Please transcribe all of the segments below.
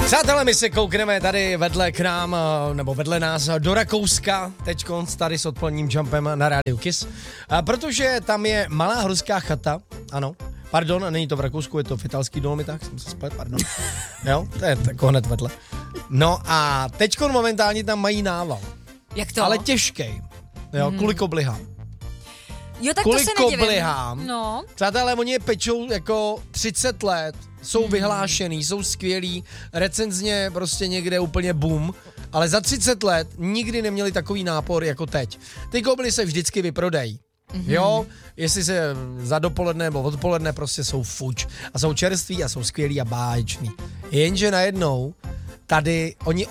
Přátelé, my se koukneme tady vedle k nám, nebo vedle nás do Rakouska, teďkonc tady s odpoledním jumpem na Radio Kiss, protože tam je malá horská chata, ano, pardon, není to v Rakousku, je to v italských Dolomitách, jsem se splet, pardon, jo, to je tako hned vedle. No a teďkon momentálně tam mají nával. Jak to? Ale těžkej, jo, kvůli koblihám. Jo, tak Kvůli to se nedivím. koblihám. No. Přátelé, oni je pečou jako 30 let, jsou vyhlášený, jsou skvělí, recenzně prostě někde úplně boom, ale za 30 let nikdy neměli takový nápor jako teď. Ty koblhy se vždycky vyprodají. Jo, jestli se za dopoledne nebo odpoledne prostě jsou fuč a jsou čerství a jsou skvělí a báječný. Jenže najednou tady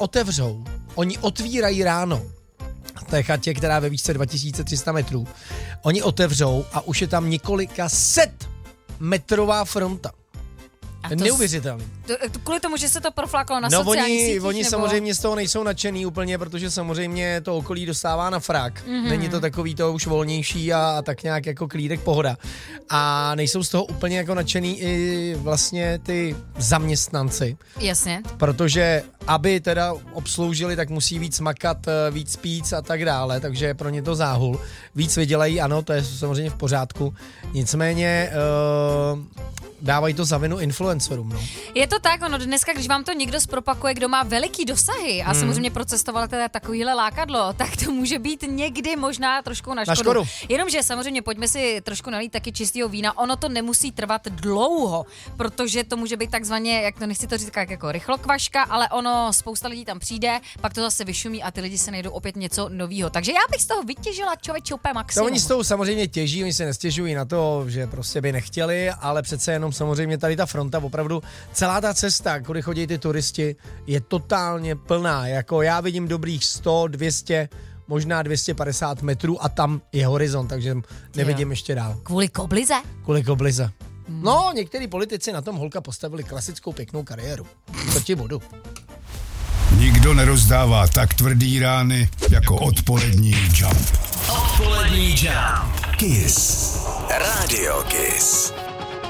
oni otvírají ráno v té chatě, která ve výšce 2300 metrů. Oni otevřou a už je tam několika set metrová fronta. Neuvěřitelný. Kvůli tomu, že se to proflákalo na sociálních sítích, oni nebo? samozřejmě z toho nejsou nadšený úplně, protože samozřejmě to okolí dostává na frak. Není to takový to už volnější a tak nějak jako klídek pohoda. A nejsou z toho úplně jako nadšený i vlastně ty zaměstnanci. Jasně. Protože aby teda obsloužili, tak musí víc makat, víc pít a tak dále, takže pro ně to záhul. Víc vydělají, ano, to je samozřejmě v pořádku. Nicméně dávají to za vinu influencerům, no. Je to tak, ono dneska, když vám to někdo zpropakuje, kdo má veliký dosahy a samozřejmě procestoval teda takovýhle lákadlo, tak to může být někdy možná trošku na škodu. Jenomže samozřejmě pojďme si trošku nalít taky čistého vína, ono to nemusí trvat dlouho, protože to může být takzvaně, jak to nechci to říct jako rychlokvaška, ale ono spousta lidí tam přijde, pak to zase vyšumí a ty lidi se najdou opět něco novýho. Takže já bych z toho vytěžila člověče úplně maximum. To oni z toho samozřejmě těží, oni se nestěžují na to, že prostě by nechtěli, ale přece jenom samozřejmě tady ta fronta, opravdu celá ta cesta, kudy chodí ty turisti, je totálně plná. Jako já vidím dobrých 100, 200, možná 250 metrů a tam je horizont, takže nevidím ještě dál. Kvůli koblize? Kvůli koblize. No, některý politici na tom holka postavili klasickou pěknou kariéru. Co ti budu? Nikdo nerozdává tak tvrdý rány jako odpolední jump. Odpolední jump. Kiss. Radio Kiss.